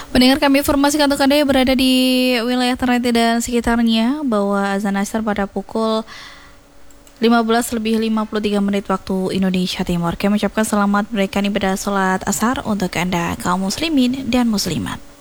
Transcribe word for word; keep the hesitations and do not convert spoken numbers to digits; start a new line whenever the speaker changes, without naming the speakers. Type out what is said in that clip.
Pendengar, kami informasikan untuk Anda yang berada di wilayah Ternate dan sekitarnya bahwa azan asar pada pukul lima belas lebih lima puluh tiga menit waktu Indonesia Timur. Kami mengucapkan selamat berikan ibadah sholat asar untuk Anda kaum muslimin dan muslimat.